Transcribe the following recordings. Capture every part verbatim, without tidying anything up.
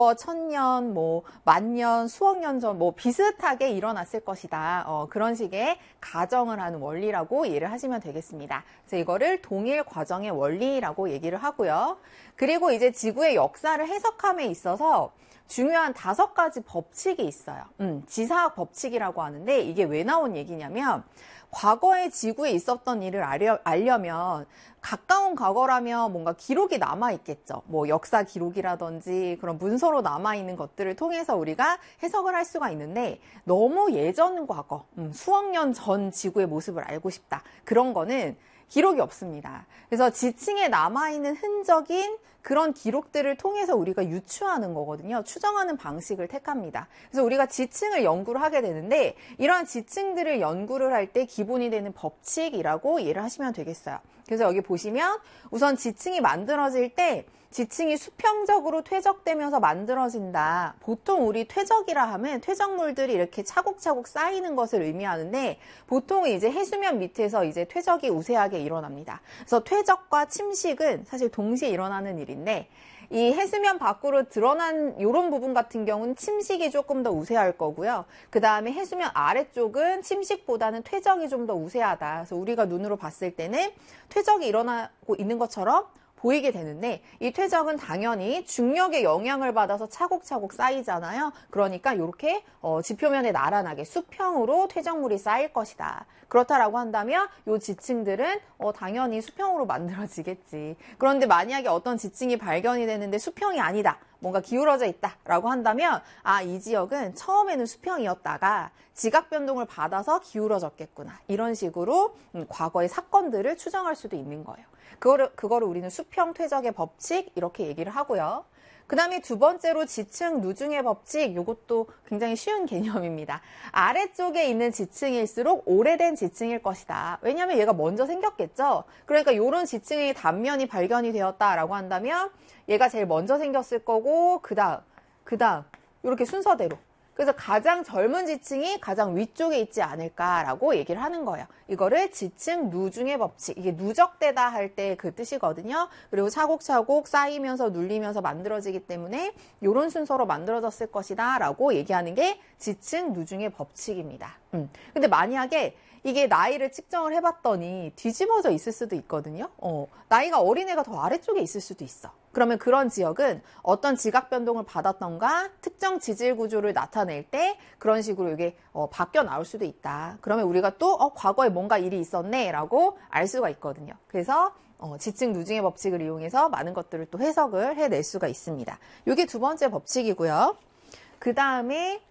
천년, 뭐 만년, 수억 년 전 뭐 비슷하게 일어났을 것이다. 어, 그런 식의 가정을 하는 원리라고 이해를 하시면 되겠습니다. 그래서 이거를 동일 과정의 원리라고 얘기를 하고요. 그리고 이제 지구의 역사를 해석함에 있어서 중요한 다섯 가지 법칙이 있어요. 음, 지사학 법칙이라고 하는데 이게 왜 나온 얘기냐면 과거에 지구에 있었던 일을 알려, 알려면 가까운 과거라면 뭔가 기록이 남아있겠죠. 뭐 역사 기록이라든지 그런 문서로 남아있는 것들을 통해서 우리가 해석을 할 수가 있는데 너무 예전 과거, 음, 수억 년 전 지구의 모습을 알고 싶다. 그런 거는 기록이 없습니다. 그래서 지층에 남아있는 흔적인 그런 기록들을 통해서 우리가 유추하는 거거든요. 추정하는 방식을 택합니다. 그래서 우리가 지층을 연구를 하게 되는데 이러한 지층들을 연구를 할 때 기본이 되는 법칙이라고 이해를 하시면 되겠어요. 그래서 여기 보시면 우선 지층이 만들어질 때 지층이 수평적으로 퇴적되면서 만들어진다. 보통 우리 퇴적이라 하면 퇴적물들이 이렇게 차곡차곡 쌓이는 것을 의미하는데 보통 이제 해수면 밑에서 이제 퇴적이 우세하게 일어납니다. 그래서 퇴적과 침식은 사실 동시에 일어나는 일인데 이 해수면 밖으로 드러난 이런 부분 같은 경우는 침식이 조금 더 우세할 거고요. 그 다음에 해수면 아래쪽은 침식보다는 퇴적이 좀 더 우세하다. 그래서 우리가 눈으로 봤을 때는 퇴적이 일어나고 있는 것처럼 보이게 되는데 이 퇴적은 당연히 중력의 영향을 받아서 차곡차곡 쌓이잖아요. 그러니까 이렇게 어, 지표면에 나란하게 수평으로 퇴적물이 쌓일 것이다. 그렇다라고 한다면 이 지층들은 어, 당연히 수평으로 만들어지겠지. 그런데 만약에 어떤 지층이 발견이 되는데 수평이 아니다. 뭔가 기울어져 있다라고 한다면 아, 이 지역은 처음에는 수평이었다가 지각 변동을 받아서 기울어졌겠구나. 이런 식으로 음, 과거의 사건들을 추정할 수도 있는 거예요. 그거를, 그거를 우리는 수평 퇴적의 법칙 이렇게 얘기를 하고요. 그 다음에 두 번째로 지층 누중의 법칙, 이것도 굉장히 쉬운 개념입니다. 아래쪽에 있는 지층일수록 오래된 지층일 것이다. 왜냐하면 얘가 먼저 생겼겠죠. 그러니까 이런 지층의 단면이 발견이 되었다라고 한다면 얘가 제일 먼저 생겼을 거고 그 다음, 그 다음 이렇게 순서대로. 그래서 가장 젊은 지층이 가장 위쪽에 있지 않을까라고 얘기를 하는 거예요. 이거를 지층 누중의 법칙, 이게 누적되다 할 때 그 뜻이거든요. 그리고 차곡차곡 쌓이면서 눌리면서 만들어지기 때문에 이런 순서로 만들어졌을 것이다 라고 얘기하는 게 지층 누중의 법칙입니다. 음. 근데 만약에 이게 나이를 측정을 해봤더니 뒤집어져 있을 수도 있거든요. 어, 나이가 어린애가 더 아래쪽에 있을 수도 있어. 그러면 그런 지역은 어떤 지각 변동을 받았던가 특정 지질 구조를 나타낼 때 그런 식으로 이게 어, 바뀌어 나올 수도 있다. 그러면 우리가 또 어, 과거에 뭔가 일이 있었네 라고 알 수가 있거든요. 그래서 어, 지층 누중의 법칙을 이용해서 많은 것들을 또 해석을 해낼 수가 있습니다. 이게 두 번째 법칙이고요. 그 다음에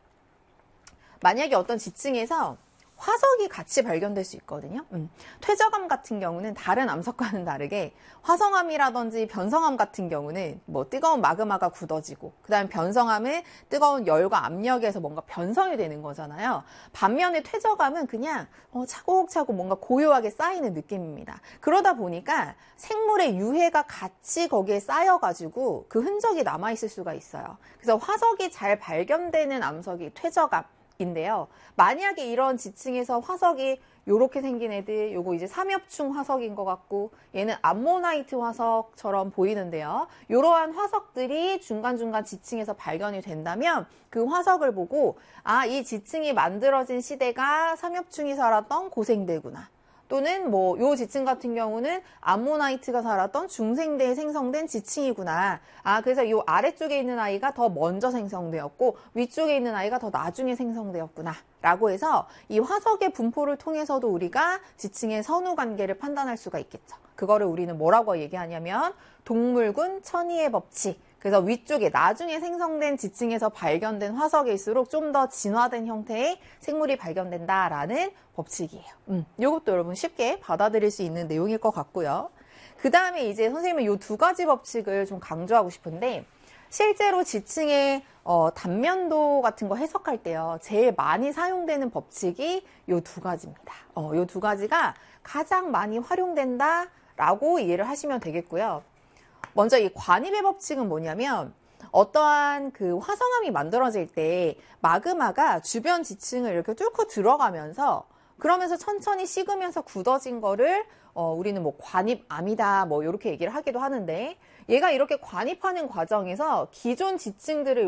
만약에 어떤 지층에서 화석이 같이 발견될 수 있거든요. 음. 퇴적암 같은 경우는 다른 암석과는 다르게 화성암이라든지 변성암 같은 경우는 뭐 뜨거운 마그마가 굳어지고 그 다음에 변성암은 뜨거운 열과 압력에서 뭔가 변성이 되는 거잖아요. 반면에 퇴적암은 그냥 어, 차곡차곡 뭔가 고요하게 쌓이는 느낌입니다. 그러다 보니까 생물의 유해가 같이 거기에 쌓여가지고 그 흔적이 남아있을 수가 있어요. 그래서 화석이 잘 발견되는 암석이 퇴적암 인데요. 만약에 이런 지층에서 화석이 요렇게 생긴 애들, 요거 이제 삼엽충 화석인 것 같고 얘는 암모나이트 화석처럼 보이는데요. 이러한 화석들이 중간중간 지층에서 발견이 된다면 그 화석을 보고 아, 이 지층이 만들어진 시대가 삼엽충이 살았던 고생대구나. 또는 뭐 요 지층 같은 경우는 암모나이트가 살았던 중생대에 생성된 지층이구나. 아, 그래서 요 아래쪽에 있는 아이가 더 먼저 생성되었고 위쪽에 있는 아이가 더 나중에 생성되었구나. 라고 해서 이 화석의 분포를 통해서도 우리가 지층의 선후 관계를 판단할 수가 있겠죠. 그거를 우리는 뭐라고 얘기하냐면 동물군 천이의 법칙. 그래서 위쪽에 나중에 생성된 지층에서 발견된 화석일수록 좀 더 진화된 형태의 생물이 발견된다라는 법칙이에요. 음, 이것도 여러분 쉽게 받아들일 수 있는 내용일 것 같고요. 그 다음에 이제 선생님은 이 두 가지 법칙을 좀 강조하고 싶은데 실제로 지층의 어, 단면도 같은 거 해석할 때요. 제일 많이 사용되는 법칙이 이 두 가지입니다. 어, 이 두 가지가 가장 많이 활용된다라고 이해를 하시면 되겠고요. 먼저 이 관입의 법칙은 뭐냐면 어떠한 그 화성암이 만들어질 때 마그마가 주변 지층을 이렇게 뚫고 들어가면서 그러면서 천천히 식으면서 굳어진 거를 어, 우리는 뭐 관입암이다 뭐 이렇게 얘기를 하기도 하는데 얘가 이렇게 관입하는 과정에서 기존 지층들을